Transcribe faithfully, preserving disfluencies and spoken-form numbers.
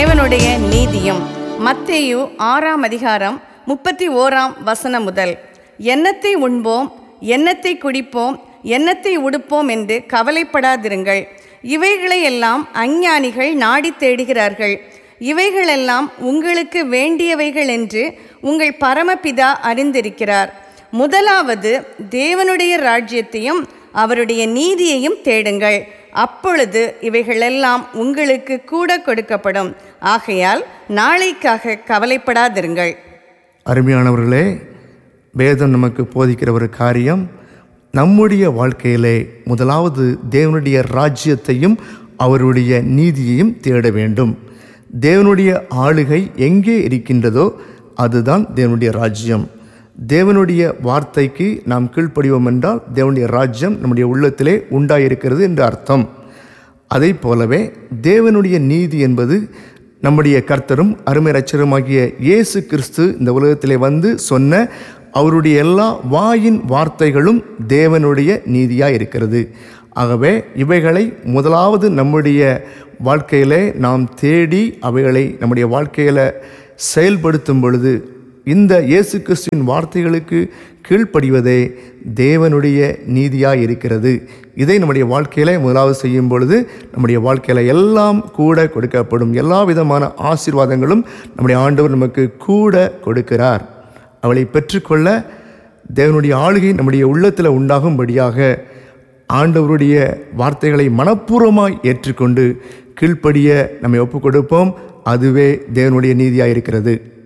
தேவனுடைய நீதியும். மத்தேயு ஆறாம் அதிகாரம் முப்பத்தி ஓராம் வசனம் முதல். எண்ணத்தை உண்போம், எண்ணத்தை குடிப்போம், எண்ணத்தை உடுப்போம் என்று கவலைப்படாதிருங்கள். இவைகளையெல்லாம் அஞ்ஞானிகள் நாடி தேடுகிறார்கள். இவைகளெல்லாம் உங்களுக்கு வேண்டியவைகள் என்று உங்கள் பரமபிதா அறிந்திருக்கிறார். முதலாவது தேவனுடைய ராஜ்யத்தையும் அவருடைய நீதியையும் தேடுங்கள், அப்பொழுது இவைகளெல்லாம் உங்களுக்கு கூட கொடுக்கப்படும். ஆகையால் நாளைக்காக கவலைப்படாதிருங்கள். அருமையானவர்களே, வேதம் நமக்கு போதிக்கிற ஒரு காரியம், நம்முடைய வாழ்க்கையிலே முதலாவது தேவனுடைய ராஜ்யத்தையும் அவருடைய நீதியையும் தேட வேண்டும். தேவனுடைய ஆளுகை எங்கே இருக்கின்றதோ அதுதான் தேவனுடைய ராஜ்யம். தேவனுடைய வார்த்தைக்கு நாம் கீழ்ப்படிவோம் என்றால் தேவனுடைய ராஜ்யம் நம்முடைய உள்ளத்திலே உண்டாயிருக்கிறது என்று அர்த்தம். அதை போலவே தேவனுடைய நீதி என்பது நம்முடைய கர்த்தரும் அருமை இரட்சகருமாகிய இயேசு கிறிஸ்து இந்த உலகத்திலே வந்து சொன்ன அவருடைய எல்லா வாயின் வார்த்தைகளும் தேவனுடைய நீதியாக இருக்கிறது. ஆகவே இவைகளை முதலாவது நம்முடைய வாழ்க்கையிலே நாம் தேடி அவைகளை நம்முடைய வாழ்க்கையில் செயல்படுத்தும் பொழுது இந்த இயேசு கிறிஸ்துவின் வார்த்தைகளுக்கு கீழ்ப்படிவதே தேவனுடைய நீதியாக இருக்கிறது. இதை நம்முடைய வாழ்க்கையில் முதலாவது செய்யும் பொழுது நம்முடைய வாழ்க்கையில் எல்லாம் கூட கொடுக்கப்படும். எல்லா விதமான ஆசீர்வாதங்களும் நம்முடைய ஆண்டவர் நமக்கு கூட கொடுக்கிறார். அவளை பெற்றுக்கொள்ள தேவனுடைய ஆளுகை நம்முடைய உள்ளத்தில் உண்டாகும்படியாக ஆண்டவருடைய வார்த்தைகளை மனப்பூர்வமாய் ஏற்றுக்கொண்டு கீழ்ப்படிய நம்மை ஒப்புக் கொடுப்போம். அதுவே தேவனுடைய நீதியாக இருக்கிறது.